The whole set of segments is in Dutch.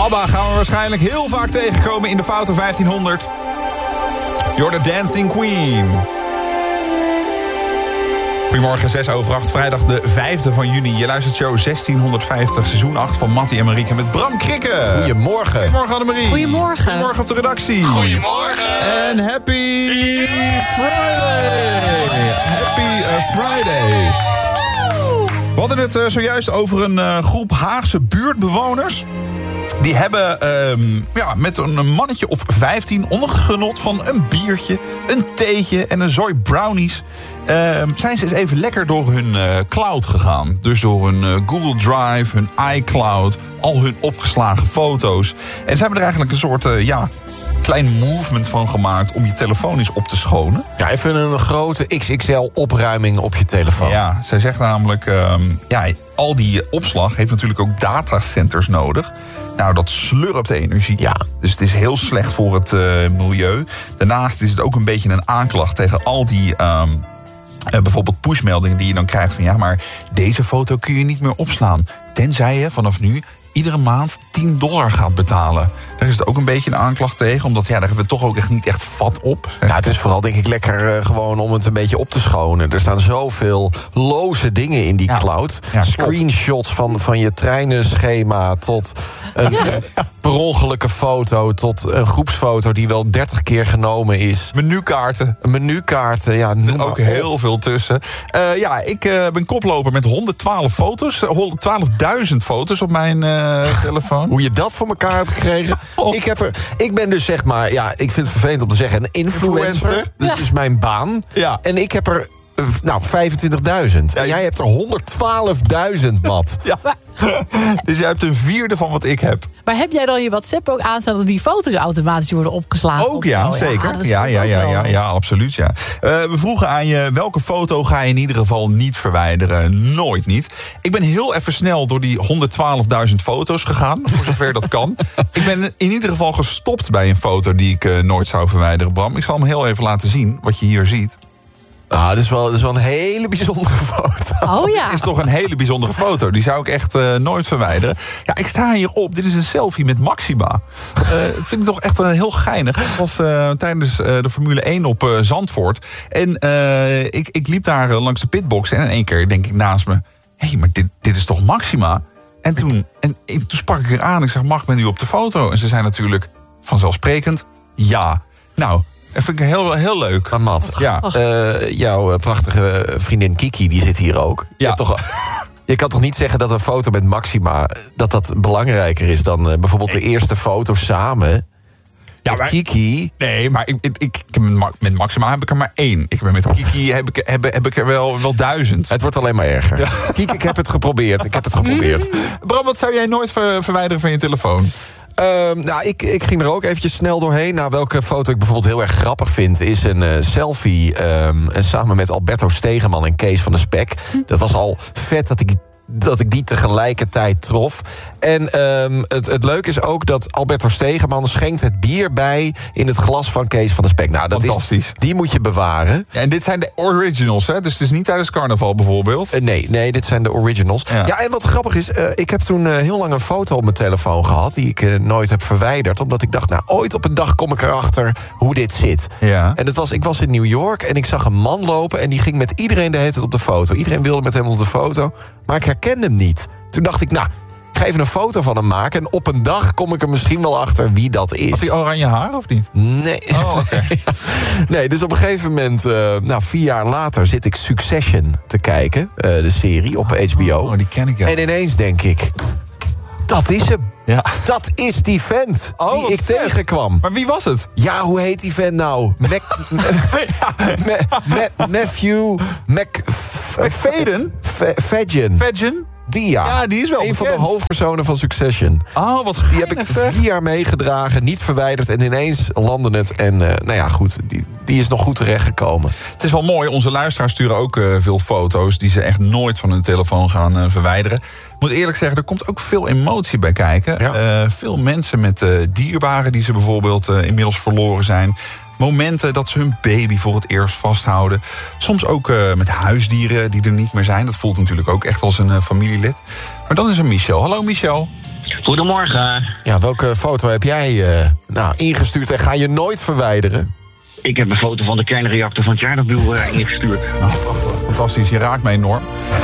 ABBA gaan we waarschijnlijk heel vaak tegenkomen in de Foute 1500. You're the Dancing Queen. Goedemorgen, 6:08, vrijdag de 5e van juni. Je luistert show 1650, seizoen 8 van Mattie en Marieke met Bram Krikke. Goedemorgen. Goedemorgen Annemarie. Goedemorgen. Goedemorgen op de redactie. Goedemorgen. En happy Friday. Happy Friday. We hadden het zojuist over een groep Haagse buurtbewoners. Die hebben met een mannetje of 15 onder genot van een biertje, een theetje en een zooi brownies zijn ze eens even lekker door hun cloud gegaan. Dus door hun Google Drive, hun iCloud, al hun opgeslagen foto's. En ze hebben er eigenlijk een soort klein movement van gemaakt om je telefoon eens op te schonen. Ja, even een grote XXL opruiming op je telefoon. Ja, zij zegt namelijk, al die opslag heeft natuurlijk ook datacenters nodig. Nou, dat slurpt de energie. Ja. Dus het is heel slecht voor het milieu. Daarnaast is het ook een beetje een aanklacht tegen al die bijvoorbeeld pushmeldingen die je dan krijgt van ja, maar deze foto kun je niet meer opslaan. Tenzij je vanaf nu iedere maand $10 gaat betalen. Daar is het ook een beetje een aanklacht tegen. Omdat daar hebben we toch ook echt niet echt vat op. Ja, het is vooral denk ik lekker gewoon om het een beetje op te schonen. Er staan zoveel loze dingen in die cloud. Ja, screenshots van je treinenschema tot een per ongelukke foto, tot een groepsfoto die wel 30 keer genomen is. Menukaarten, ja. Er ook heel veel tussen. Ik ben koploper met 112 foto's. 112.000 foto's op mijn telefoon. Hoe je dat voor elkaar hebt gekregen. Ik ben dus zeg maar, ik vind het vervelend om te zeggen, een influencer. Dat is mijn baan. Ja. En ik heb er 25.000. En jij hebt er 112.000, Mat. Ja. Dus jij hebt een vierde van wat ik heb. Maar heb jij dan je WhatsApp ook aanstaan dat die foto's automatisch worden opgeslagen? Ook ja, zeker. Ja, absoluut. Ja. We vroegen aan je, welke foto ga je in ieder geval niet verwijderen? Nooit niet. Ik ben heel even snel door die 112.000 foto's gegaan, voor zover dat kan. Ik ben in ieder geval gestopt bij een foto die ik nooit zou verwijderen, Bram. Ik zal hem heel even laten zien, wat je hier ziet. Dat is wel een hele bijzondere foto. Oh ja. Het is toch een hele bijzondere foto. Die zou ik echt nooit verwijderen. Ja, ik sta hierop. Dit is een selfie met Maxima. Dat vind ik toch echt heel geinig. Het was tijdens de Formule 1 op Zandvoort. En ik liep daar langs de pitbox. En in één keer denk ik naast me, hé, maar dit is toch Maxima? En toen sprak ik haar aan. Ik zeg, mag ik met u op de foto? En ze zei natuurlijk vanzelfsprekend ja. Nou, dat vind ik heel, heel leuk. Maar Mat, jouw prachtige vriendin Kiki, die zit hier ook. Ja. Je kan toch niet zeggen dat een foto met Maxima dat belangrijker is dan bijvoorbeeld de eerste foto samen? Ja, met Kiki. Nee, maar met Maxima heb ik er maar 1. Met Kiki heb ik er wel 1000. Het wordt alleen maar erger. Ja. Kiki, ik heb het geprobeerd. Bram, wat zou jij nooit verwijderen van je telefoon? Ik ging er ook eventjes snel doorheen. Nou, welke foto ik bijvoorbeeld heel erg grappig vind, is een selfie samen met Alberto Stegeman en Kees van de Spek. Dat was al vet dat ik die tegelijkertijd trof. En het leuke is ook dat Alberto Stegeman schenkt het bier bij in het glas van Kees van de Spek. Nou, dat fantastisch. Die moet je bewaren. Ja, en dit zijn de originals, hè? Dus het is niet tijdens carnaval bijvoorbeeld? Nee, dit zijn de originals. Ja, en wat grappig is, ik heb toen heel lang een foto op mijn telefoon gehad die ik nooit heb verwijderd. Omdat ik dacht, ooit op een dag kom ik erachter hoe dit zit. Ja. En ik was in New York en ik zag een man lopen en die ging met iedereen de hele tijd op de foto. Iedereen wilde met hem op de foto, maar ik herkende hem niet. Toen dacht ik, ik ga even een foto van hem maken en op een dag kom ik er misschien wel achter wie dat is. Had hij oranje haar of niet? Nee. Oh, oké. Nee, dus op een gegeven moment, 4 jaar later, zit ik Succession te kijken. De serie op HBO. Oh, die ken ik ja. En ineens denk ik, dat is hem. Ja. Dat is die vent die ik tegenkwam. Maar wie was het? Ja, hoe heet die vent nou? Matthew McFadden? Fadgen? Die Ja, die is wel een bekend. van de hoofdpersonen van Succession. Oh, wat Die heb ik 4 jaar meegedragen, niet verwijderd en ineens landde het. En die is nog goed terechtgekomen. Het is wel mooi, onze luisteraars sturen ook veel foto's die ze echt nooit van hun telefoon gaan verwijderen. Ik moet eerlijk zeggen, er komt ook veel emotie bij kijken. Ja. Veel mensen met dierbaren die ze bijvoorbeeld inmiddels verloren zijn. Momenten dat ze hun baby voor het eerst vasthouden. Soms ook met huisdieren die er niet meer zijn. Dat voelt natuurlijk ook echt als een familielid. Maar dan is er Michel. Hallo Michel. Goedemorgen. Ja, welke foto heb jij ingestuurd en ga je nooit verwijderen? Ik heb een foto van de kernreactor van Tsjernobyl ingestuurd. Nou, fantastisch, je raakt me enorm.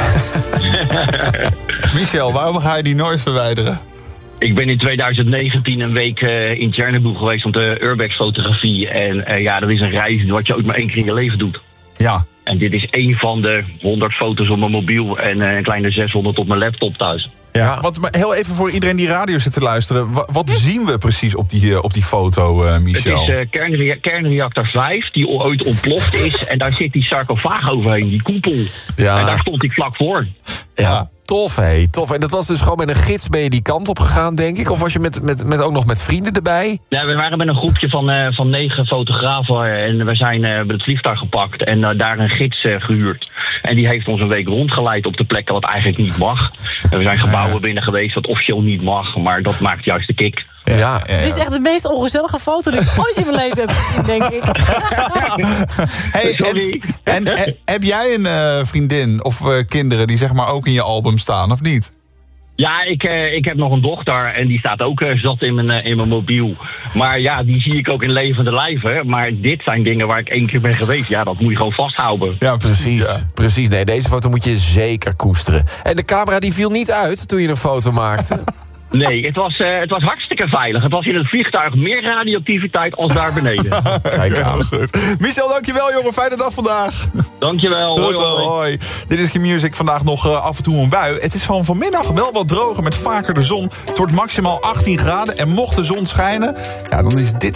Michel, waarom ga je die nooit verwijderen? Ik ben in 2019 een week in Tsjernobyl geweest om de urbex-fotografie. En dat is een reis wat je ook maar 1 keer in je leven doet. Ja. En dit is 1 van de 100 foto's op mijn mobiel en een kleine 600 op mijn laptop thuis. Ja, want heel even voor iedereen die radio zit te luisteren. Wat zien we precies op die foto, Michel? Het is kernreactor 5, die ooit ontploft is. En daar zit die sarcofaag overheen, die koepel. Ja. En daar stond ik vlak voor. Ja. Tof, hé. Tof. En dat was dus gewoon met een gids ben je die kant op gegaan, denk ik? Of was je met ook nog met vrienden erbij? Ja, we waren met een groepje van 9 fotografen. En we zijn met het vliegtuig gepakt en daar een gids gehuurd. En die heeft ons een week rondgeleid op de plekken wat eigenlijk niet mag. En we zijn gebouwen binnen geweest wat officieel niet mag. Maar dat maakt juist de kick. Ja. Dit is echt de meest ongezellige foto die ik ooit in mijn leven heb gezien, denk ik. Hey, sorry. En heb jij een vriendin of kinderen die zeg maar ook in je album staan, of niet? Ja, ik heb nog een dochter en die staat ook zat in mijn mobiel. Maar ja, die zie ik ook in levende lijven. Maar dit zijn dingen waar ik 1 keer ben geweest. Ja, dat moet je gewoon vasthouden. Ja, precies. Ja. Precies. Nee, deze foto moet je zeker koesteren. En de camera die viel niet uit toen je een foto maakte. Nee, het was hartstikke veilig. Het was in het vliegtuig meer radioactiviteit als daar beneden. Kijk aan. Goed. Michel, dankjewel jongen. Fijne dag vandaag. Dankjewel. Goed, hoi. Dit is Q-Music. Vandaag nog af en toe een bui. Het is vanmiddag wel wat droger met vaker de zon. Het wordt maximaal 18 graden. En mocht de zon schijnen, ja, dan is dit